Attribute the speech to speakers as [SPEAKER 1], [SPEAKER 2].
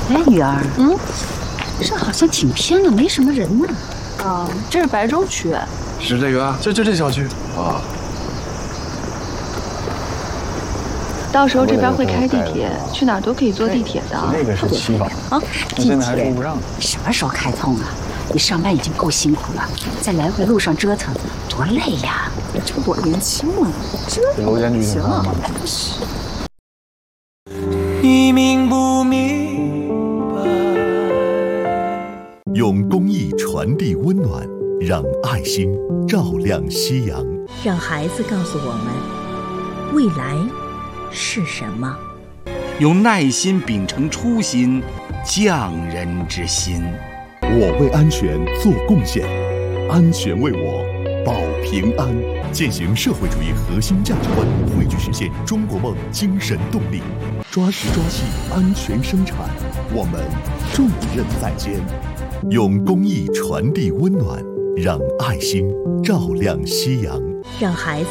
[SPEAKER 1] 哎，雨儿，这好像挺偏的，没什么人呢。
[SPEAKER 2] 啊，这是白州区。
[SPEAKER 3] 是这个，就这小区啊。
[SPEAKER 2] 到时候这边会开地铁，去哪儿都可以坐地铁的。
[SPEAKER 3] 那个是7房
[SPEAKER 1] 啊，
[SPEAKER 3] 现在还住不上。
[SPEAKER 1] 什么时候开通啊？你上班已经够辛苦了，再来回路上折腾，多累呀！
[SPEAKER 2] 这我年轻嘛，
[SPEAKER 3] 这楼间距挺长吗？
[SPEAKER 4] 你明不明白？
[SPEAKER 5] 用公益传递温暖，让爱心照亮夕阳，
[SPEAKER 6] 让孩子告诉我们，未来是什么？
[SPEAKER 7] 用耐心秉承初心，匠人之心。
[SPEAKER 5] 我为安全做贡献，安全为我保平安。践行社会主义核心价值观，汇聚实现中国梦精神动力，抓实抓细安全生产，我们重任在肩。用公益传递温暖，让爱心照亮夕阳，
[SPEAKER 6] 让孩子